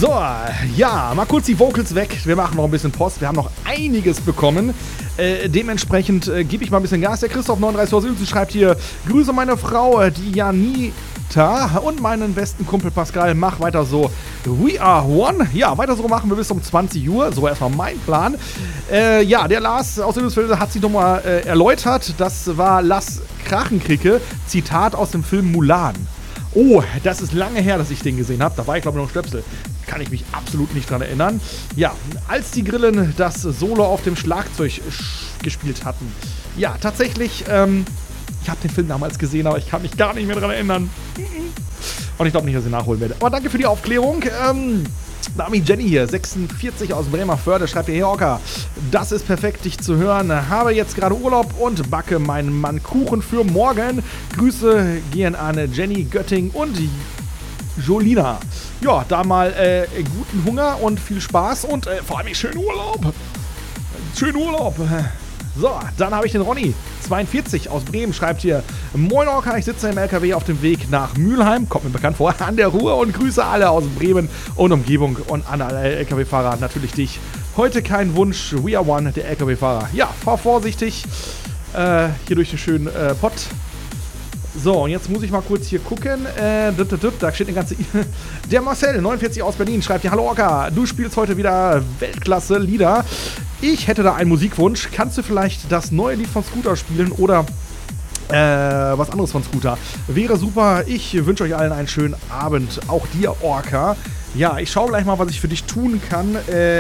So, ja, mal kurz die Vocals weg. Wir machen noch ein bisschen Post. Wir haben noch einiges bekommen. Dementsprechend gebe ich mal ein bisschen Gas. Der Christoph 39 aus Uelzen schreibt hier: Grüße meine Frau, die Janita, und meinen besten Kumpel Pascal. Mach weiter so. We are one. Ja, weiter so machen wir bis um 20 Uhr. So erstmal mein Plan. Ja, der Lars aus Uelzen hat sich nochmal erläutert. Das war Lass Krachenkricke. Zitat aus dem Film Mulan. Oh, das ist lange her, dass ich den gesehen habe. Da war ich, glaube ich, noch Stöpsel. Kann ich mich absolut nicht dran erinnern. Ja, als die Grillen das Solo auf dem Schlagzeug gespielt hatten. Ja, tatsächlich, ich habe den Film damals gesehen, aber ich kann mich gar nicht mehr dran erinnern. Und ich glaube nicht, dass ich nachholen werde. Aber danke für die Aufklärung. Da habe ich Jenny hier, 46 aus Bremerförde, schreibt ihr: Hey Orca, das ist perfekt, dich zu hören. Habe jetzt gerade Urlaub und backe meinen Mann Kuchen für morgen. Grüße gehen an Jenny, Götting und Jolina. Ja, da mal guten Hunger und viel Spaß und vor allem schönen Urlaub. Schönen Urlaub. So, dann habe ich den Ronny, 42 aus Bremen, schreibt hier: Moin Orca, ich sitze im LKW auf dem Weg nach Mülheim, kommt mir bekannt vor, an der Ruhr, und grüße alle aus Bremen und Umgebung und an alle LKW-Fahrer, natürlich dich. Heute kein Wunsch, we are one, der LKW-Fahrer. Ja, fahr vorsichtig hier durch den schönen Pott. So, und jetzt muss ich mal kurz hier gucken. Da steht eine ganze... Der Marcel, 49 aus Berlin, schreibt hier: Hallo Orca, du spielst heute wieder Weltklasse-Lieder. Ich hätte da einen Musikwunsch. Kannst du vielleicht das neue Lied von Scooter spielen oder was anderes von Scooter? Wäre super. Ich wünsche euch allen einen schönen Abend. Auch dir, Orca. Ja, ich schaue gleich mal, was ich für dich tun kann.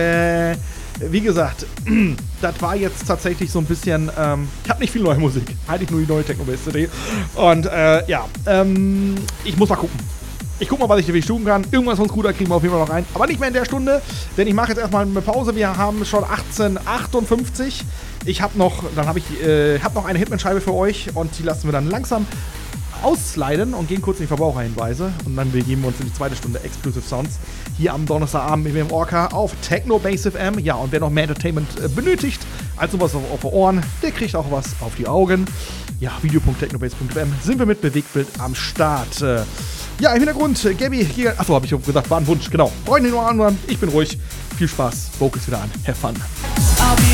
Wie gesagt, das war jetzt tatsächlich so ein bisschen, ich habe nicht viel neue Musik, eigentlich nur die neue Techno-Base-CD. Und ja, ich muss mal gucken. Ich guck mal, was ich für dich tun kann. Irgendwas von Scooter kriegen wir auf jeden Fall noch rein. Aber nicht mehr in der Stunde, denn ich mache jetzt erstmal eine Pause. Wir haben schon 18:58. Ich habe noch eine Hitman-Scheibe für euch und die lassen wir dann langsam aussliden und gehen kurz in die Verbraucherhinweise. Und dann begeben wir uns in die zweite Stunde Exclusive Sounds hier am Donnerstagabend mit dem Orca auf Techno Base FM. Ja, und wer noch mehr Entertainment benötigt, als sowas auf die Ohren, der kriegt auch was auf die Augen. Ja, video.technobase.fm sind wir mit Bewegtbild am Start. Ja, im Hintergrund, Gabby, hier, achso, habe ich gesagt, war ein Wunsch, genau. Freunde nur an, ich bin ruhig. Viel Spaß, Vocals wieder an, have fun.